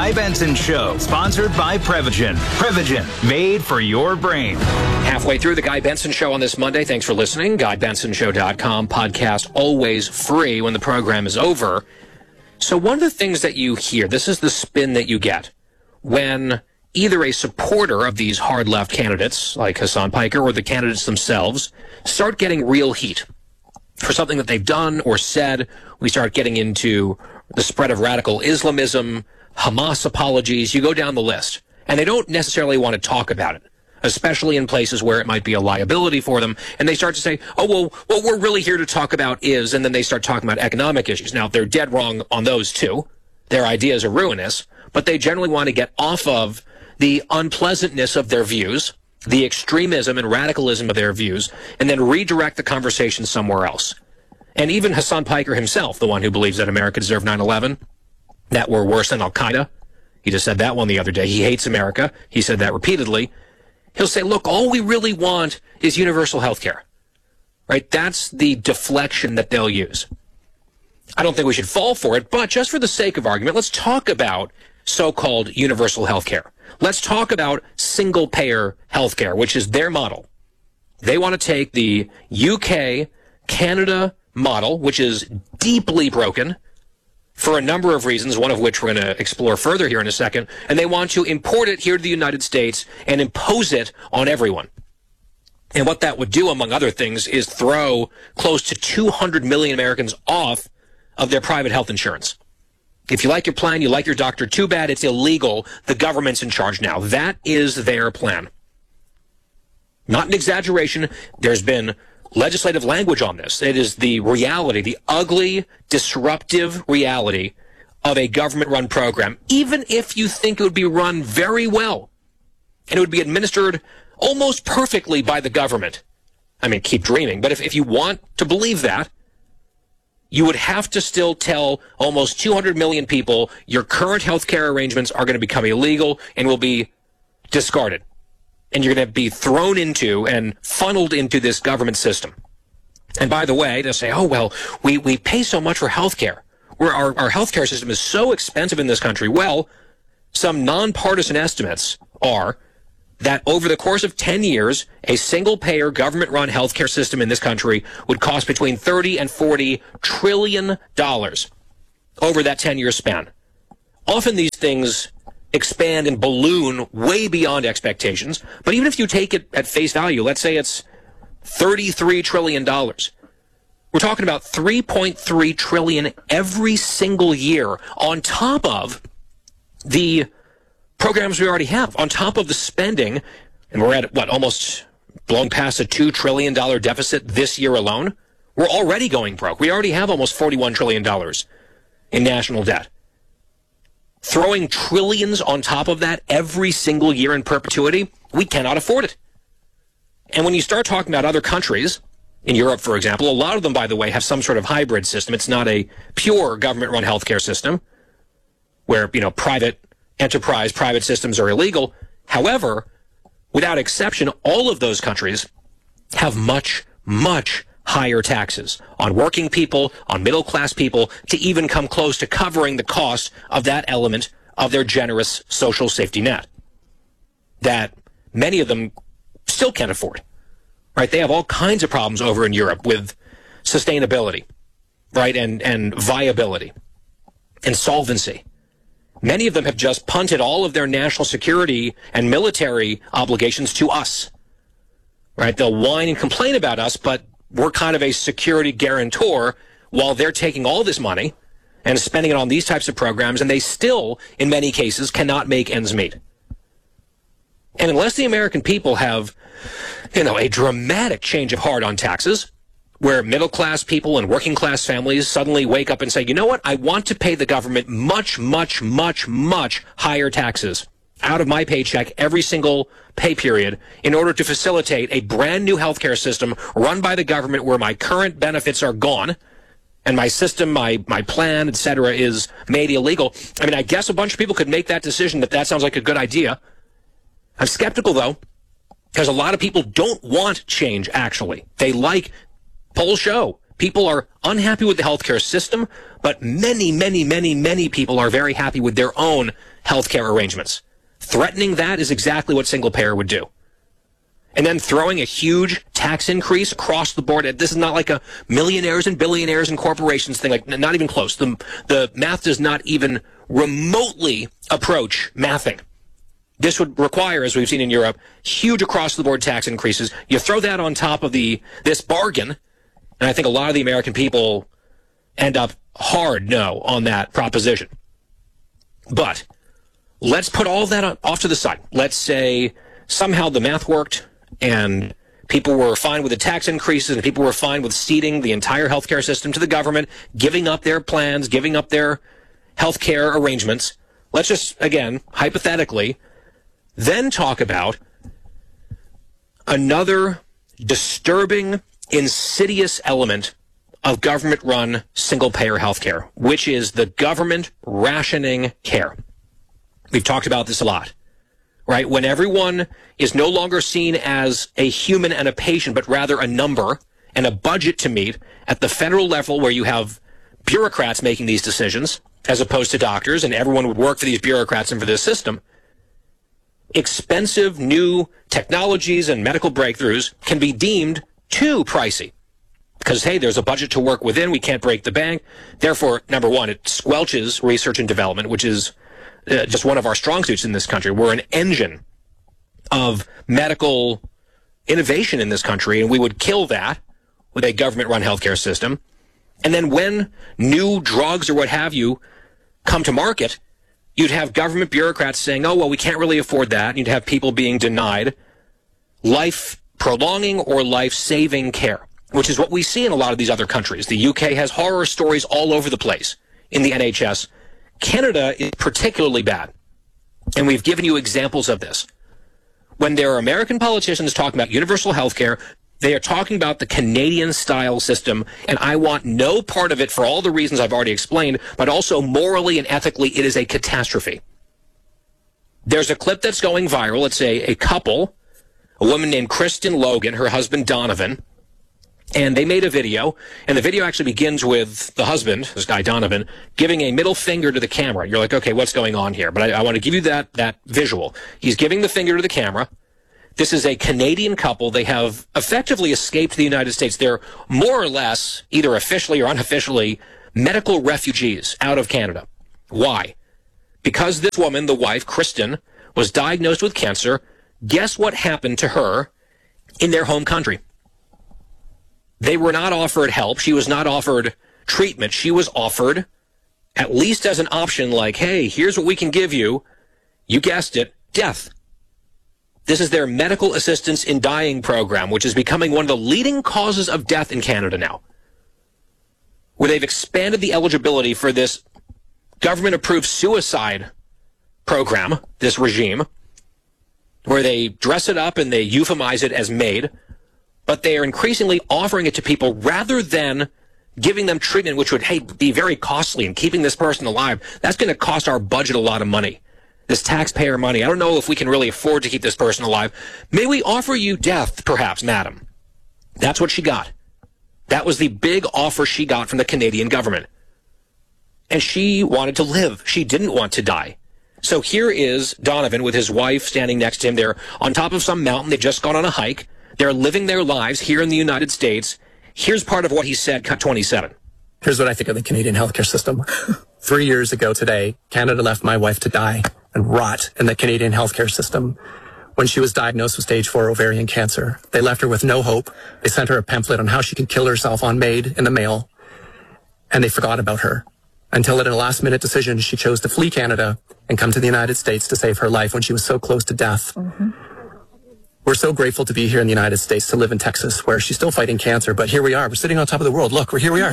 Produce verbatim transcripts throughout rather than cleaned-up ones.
Guy Benson Show, sponsored by Prevagen. Prevagen, made for your brain. Halfway through the Guy Benson Show on this Monday. Thanks for listening. Guy Benson Show dot com. Podcast always free when the program is over. So one of the things that you hear, this is the spin that you get when either a supporter of these hard left candidates, like Hasan Piker, or the candidates themselves, start getting real heat for something that they've done or said. We start getting into the spread of radical Islamism, Hamas apologies. You go down the list, and they don't necessarily want to talk about it, especially in places where it might be a liability for them. And they start to say, oh, well, what we're really here to talk about is, and then they start talking about economic issues. Now, they're dead wrong on those too. Their ideas are ruinous, but they generally want to get off of the unpleasantness of their views, the extremism and radicalism of their views, and then redirect the conversation somewhere else. And even Hasan Piker himself, the one who believes that America deserved nine eleven, that we're worse than Al-Qaeda, he just said that one the other day. He hates America. He said that repeatedly. He'll say, look, all we really want is universal health care. Right? That's the deflection that they'll use. I don't think we should fall for it, but just for the sake of argument, let's talk about so-called universal health care. Let's talk about single-payer health care, which is their model. They want to take the U K, Canada model, which is deeply broken for a number of reasons, one of which we're going to explore further here in a second, and they want to import it here to the United States and impose it on everyone. And what that would do, among other things, is throw close to two hundred million Americans off of their private health insurance. If you like your plan, you like your doctor, too bad, it's illegal. The government's in charge now. That is their plan. Not an exaggeration. There's been legislative language on this. It is the reality, the ugly, disruptive reality of a government-run program, even if you think it would be run very well and it would be administered almost perfectly by the government. I mean, keep dreaming. But if, if you want to believe that, you would have to still tell almost two hundred million people your current health care arrangements are going to become illegal and will be discarded. And you're going to be thrown into and funneled into this government system. And by the way, to say, oh, well, we, we pay so much for health care. Where our, our health care system is so expensive in this country. Well, some nonpartisan estimates are that over the course of ten years, a single-payer, government-run healthcare system in this country would cost between thirty and forty trillion dollars over that ten-year span. Often these things expand and balloon way beyond expectations, but even if you take it at face value, let's say it's thirty-three trillion dollars, we're talking about three point three trillion dollars every single year on top of the programs we already have, on top of the spending, and we're at, what, almost blown past a two trillion dollars deficit this year alone. We're already going broke. We already have almost forty-one trillion dollars in national debt. Throwing trillions on top of that every single year in perpetuity, we cannot afford it. And when you start talking about other countries, in Europe, for example, a lot of them, by the way, have some sort of hybrid system. It's not a pure government-run healthcare system where, you know, private enterprise, private systems are illegal. However, without exception, all of those countries have much, much higher taxes on working people, on middle-class people, to even come close to covering the cost of that element of their generous social safety net that many of them still can't afford, right? They have all kinds of problems over in Europe with sustainability, right, and, and viability and solvency. Many of them have just punted all of their national security and military obligations to us, right? They'll whine and complain about us, but we're kind of a security guarantor while they're taking all this money and spending it on these types of programs, and they still, in many cases, cannot make ends meet. And unless the American people have, you know, a dramatic change of heart on taxes, where middle-class people and working-class families suddenly wake up and say, you know what, I want to pay the government much, much, much, much higher taxes out of my paycheck every single pay period in order to facilitate a brand new healthcare system run by the government where my current benefits are gone and my system, my, my plan, et cetera, is made illegal. I mean, I guess a bunch of people could make that decision that that sounds like a good idea. I'm skeptical, though, because a lot of people don't want change, actually. They like, polls show, People are unhappy with the healthcare system, but many, many, many, many people are very happy with their own healthcare arrangements. Threatening that is exactly what single payer would do. And then throwing a huge tax increase across the board. This is not like a millionaires and billionaires and corporations thing, like not even close. The, the math does not even remotely approach mathing. This would require, as we've seen in Europe, huge across-the-board tax increases. You throw that on top of the this bargain, and I think a lot of the American people end up hard no on that proposition. But let's put all that off to the side. Let's say somehow the math worked, and people were fine with the tax increases, and people were fine with ceding the entire healthcare system to the government, giving up their plans, giving up their healthcare arrangements. Let's just, again, hypothetically, then talk about another disturbing, insidious element of government-run single-payer healthcare, which is the government rationing care. We've talked about this a lot, right? When everyone is no longer seen as a human and a patient, but rather a number and a budget to meet at the federal level where you have bureaucrats making these decisions as opposed to doctors, and everyone would work for these bureaucrats and for this system, expensive new technologies and medical breakthroughs can be deemed too pricey. Because, hey, there's a budget to work within. We can't break the bank. Therefore, number one, it squelches research and development, which is uh, just one of our strong suits in this country. We're an engine of medical innovation in this country, and we would kill that with a government-run healthcare system. And then when new drugs or what have you come to market, you'd have government bureaucrats saying, oh, well, we can't really afford that. And you'd have people being denied life-prolonging or life-saving care, which is what we see in a lot of these other countries. The U K has horror stories all over the place in the N H S. Canada is particularly bad, and we've given you examples of this. When there are American politicians talking about universal health care, they are talking about the Canadian-style system, and I want no part of it for all the reasons I've already explained, but also morally and ethically, it is a catastrophe. There's a clip that's going viral. It's a, a couple, a woman named Kristen Logan, her husband Donovan, and they made a video, and the video actually begins with the husband, this guy Donovan, giving a middle finger to the camera. You're like, okay, what's going on here? But I, I want to give you that, that visual. He's giving the finger to the camera. This is a Canadian couple. They have effectively escaped the United States. They're more or less, either officially or unofficially, medical refugees out of Canada. Why? Because this woman, the wife, Kristen, was diagnosed with cancer. Guess what happened to her in their home country? They were not offered help. She was not offered treatment. She was offered, at least as an option, like, hey, here's what we can give you. You guessed it, death. This is their medical assistance in dying program, which is becoming one of the leading causes of death in Canada now, where they've expanded the eligibility for this government-approved suicide program, this regime, where they dress it up and they euphemize it as MAID, but they are increasingly offering it to people rather than giving them treatment, which would, hey, be very costly, and keeping this person alive. That's going to cost our budget a lot of money. This taxpayer money. I don't know if we can really afford to keep this person alive. May we offer you death, perhaps, madam? That's what she got. That was the big offer she got from the Canadian government. And she wanted to live. She didn't want to die. So here is Donovan with his wife standing next to him. They're on top of some mountain. They've just gone on a hike. They're living their lives here in the United States. Here's part of what he said, cut twenty-seven. Here's what I think of the Canadian healthcare system. Three years ago today, Canada left my wife to die and rot in the Canadian healthcare system when she was diagnosed with stage four ovarian cancer. They left her with no hope. They sent her a pamphlet on how she could kill herself on MAID in the mail, and they forgot about her until at a last-minute decision, she chose to flee Canada and come to the United States to save her life when she was so close to death. Mm-hmm. We're so grateful to be here in the United States, to live in Texas, where she's still fighting cancer, but here we are. We're sitting on top of the world. Look, we're here we are.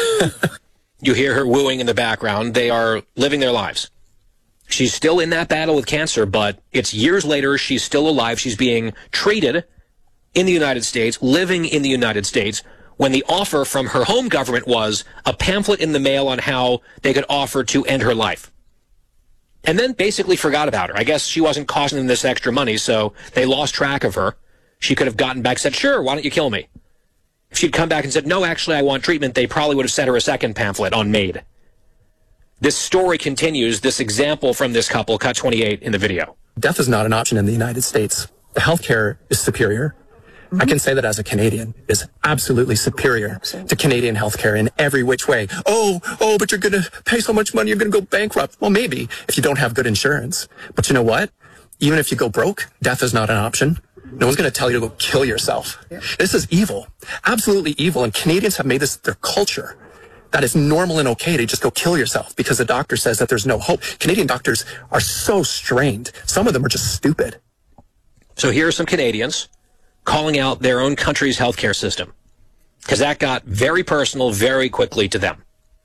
You hear her wooing in the background. They are living their lives. She's still in that battle with cancer, but it's years later. She's still alive. She's being treated in the United States, living in the United States, when the offer from her home government was a pamphlet in the mail on how they could offer to end her life. And then basically forgot about her. I guess she wasn't costing them this extra money, so they lost track of her. She could have gotten back and said, sure, why don't you kill me? If she'd come back and said, no, actually, I want treatment, they probably would have sent her a second pamphlet on MAID. This story continues, this example from this couple, cut twenty-eight in the video. Death is not an option in the United States. The healthcare is superior. Mm-hmm. I can say that as a Canadian, it is absolutely superior absolutely. to Canadian healthcare in every which way. Oh, oh, but you're going to pay so much money, you're going to go bankrupt. Well, maybe if you don't have good insurance. But you know what? Even if you go broke, death is not an option. No one's going to tell you to go kill yourself. Yeah. This is evil, absolutely evil. And Canadians have made this their culture. That it's normal and okay to just go kill yourself because the doctor says that there's no hope. Canadian doctors are so strained. Some of them are just stupid. So here are some Canadians calling out their own country's healthcare system, because that got very personal very quickly to them.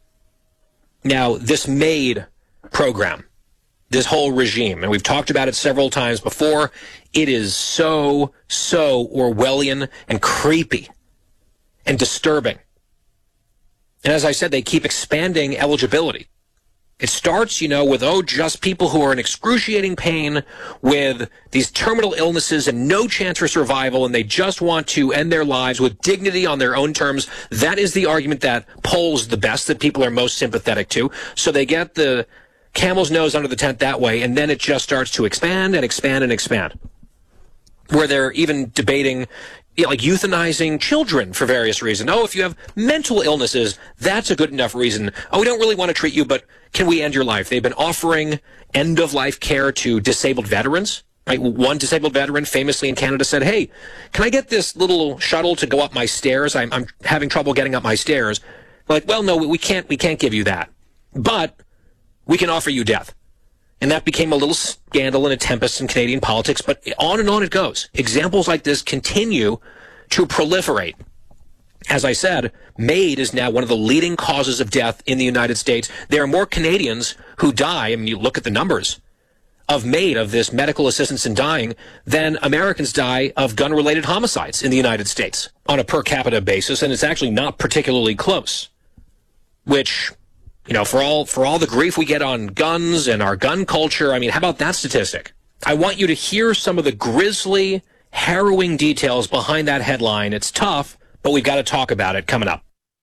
Now, this MAID program, this whole regime, and we've talked about it several times before, it is so, so Orwellian and creepy and disturbing. And as I said, they keep expanding eligibility. It starts, you know, with, oh, just people who are in excruciating pain with these terminal illnesses and no chance for survival, and they just want to end their lives with dignity on their own terms. That is the argument that polls the best, that people are most sympathetic to. So they get the camel's nose under the tent that way, and then it just starts to expand and expand and expand. Where they're even debating, you know, like euthanizing children for various reasons. Oh, if you have mental illnesses, that's a good enough reason. Oh, we don't really want to treat you, but can we end your life? They've been offering end-of-life care to disabled veterans. Right? One disabled veteran famously in Canada said, hey, can I get this little shuttle to go up my stairs? I'm, I'm having trouble getting up my stairs. They're like, well, no, we can't, we can't give you that. But we can offer you death. And that became a little scandal and a tempest in Canadian politics, but on and on it goes. Examples like this continue to proliferate. As I said, MAID is now one of the leading causes of death in the United States. There are more Canadians who die, I mean, you look at the numbers of MAID, of this medical assistance in dying, than Americans die of gun-related homicides in the United States on a per capita basis, and it's actually not particularly close, which... You know, for all for all the grief we get on guns and our gun culture, I mean, how about that statistic? I want you to hear some of the grisly, harrowing details behind that headline. It's tough, but we've got to talk about it coming up.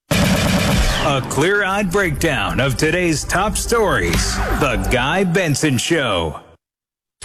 A clear-eyed breakdown of today's top stories. The Guy Benson Show.